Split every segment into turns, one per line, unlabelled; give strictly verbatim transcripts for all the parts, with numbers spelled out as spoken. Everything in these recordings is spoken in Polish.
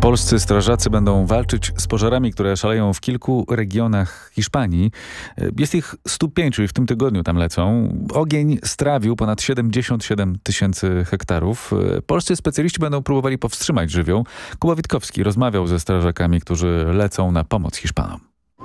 Polscy strażacy będą walczyć z pożarami, które szaleją w kilku regionach Hiszpanii. Jest ich stu pięciu i w tym tygodniu tam lecą. Ogień strawił ponad siedemdziesiąt siedem tysięcy hektarów. Polscy specjaliści będą próbowali powstrzymać żywioł. Kuba Witkowski rozmawiał ze strażakami, którzy lecą na pomoc Hiszpanom.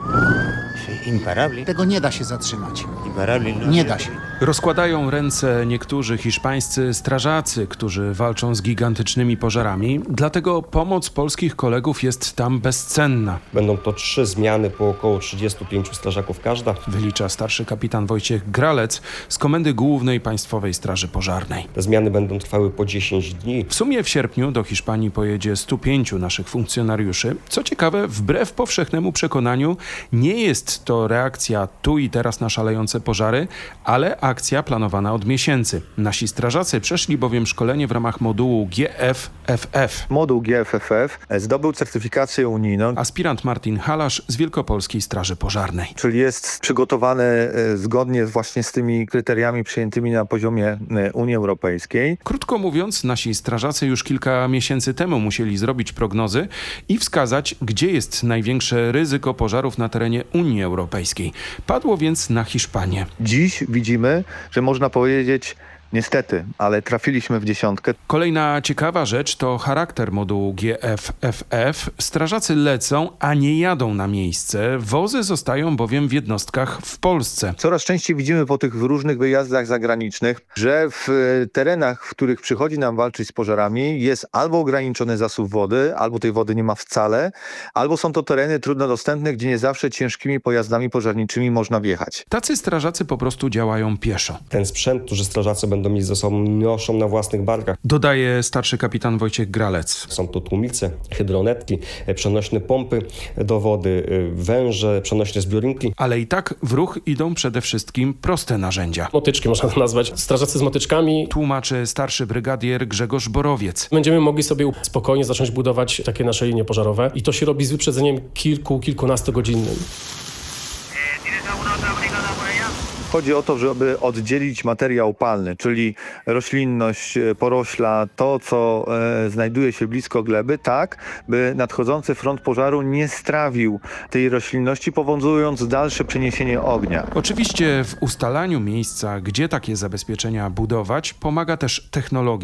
Tego nie da się zatrzymać. Nie da się.
Rozkładają ręce niektórzy hiszpańscy strażacy, którzy walczą z gigantycznymi pożarami. Dlatego pomoc polskich kolegów jest tam bezcenna.
Będą to trzy zmiany po około trzydziestu pięciu strażaków każda.
Wylicza starszy kapitan Wojciech Gralec z Komendy Głównej Państwowej Straży Pożarnej.
Te zmiany będą trwały po dziesięć dni.
W sumie w sierpniu do Hiszpanii pojedzie stu pięciu naszych funkcjonariuszy. Co ciekawe, wbrew powszechnemu przekonaniu nie jest to reakcja tu i teraz na szalejące pożary, ale akcja planowana od miesięcy. Nasi strażacy przeszli bowiem szkolenie w ramach modułu G F F F.
Moduł G F F F zdobył certyfikację unijną.
Aspirant Martin Halasz z Wielkopolskiej Straży Pożarnej.
Czyli jest przygotowane zgodnie właśnie z tymi kryteriami przyjętymi na poziomie Unii Europejskiej.
Krótko mówiąc, nasi strażacy już kilka miesięcy temu musieli zrobić prognozy i wskazać, gdzie jest największe ryzyko pożarów na terenie Unii Europejskiej. Padło więc na Hiszpanię.
Dziś widzimy, że można powiedzieć, niestety, ale trafiliśmy w dziesiątkę.
Kolejna ciekawa rzecz to charakter modułu G F F F. Strażacy lecą, a nie jadą na miejsce. Wozy zostają bowiem w jednostkach w Polsce.
Coraz częściej widzimy po tych różnych wyjazdach zagranicznych, że w terenach, w których przychodzi nam walczyć z pożarami, jest albo ograniczony zasób wody, albo tej wody nie ma wcale, albo są to tereny trudno dostępne, gdzie nie zawsze ciężkimi pojazdami pożarniczymi można wjechać.
Tacy strażacy po prostu działają pieszo.
Ten sprzęt, który strażacy będą mieć ze sobą, noszą na własnych barkach.
Dodaje starszy kapitan Wojciech Gralec.
Są to tłumice, hydronetki, przenośne pompy do wody, węże, przenośne zbiorniki.
Ale i tak w ruch idą przede wszystkim proste narzędzia.
Motyczki można to nazwać. Strażacy z motyczkami.
Tłumaczy starszy brygadier Grzegorz Borowiec.
Będziemy mogli sobie spokojnie zacząć budować takie nasze linie pożarowe i to się robi z wyprzedzeniem kilku, kilkunastogodzinnym.
Chodzi o to, żeby oddzielić materiał palny, czyli roślinność, porośla, to co e, znajduje się blisko gleby, tak by nadchodzący front pożaru nie strawił tej roślinności, powodując dalsze przeniesienie ognia.
Oczywiście w ustalaniu miejsca, gdzie takie zabezpieczenia budować, pomaga też technologia.